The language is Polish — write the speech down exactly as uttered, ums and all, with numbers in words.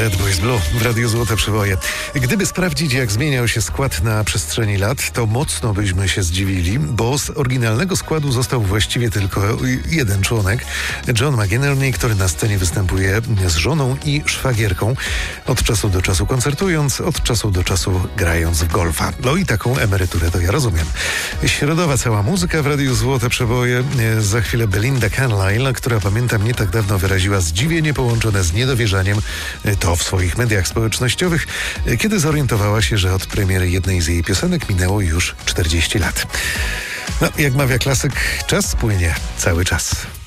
Bad Boys Blue w Radiu Złote Przeboje. Gdyby sprawdzić, jak zmieniał się skład na przestrzeni lat, to mocno byśmy się zdziwili, bo z oryginalnego składu został właściwie tylko jeden członek, John McInerney, który na scenie występuje z żoną i szwagierką, od czasu do czasu koncertując, od czasu do czasu grając w golfa. No i taką emeryturę to ja rozumiem. Środowa cała muzyka w Radiu Złote Przeboje. Za chwilę Belinda Carlisle, która pamiętam nie tak dawno wyraziła zdziwienie połączone z niedowierzaniem, to w swoich mediach społecznościowych, kiedy zorientowała się, że od premiery jednej z jej piosenek minęło już czterdzieści lat. No, jak mawia klasyk, czas płynie cały czas.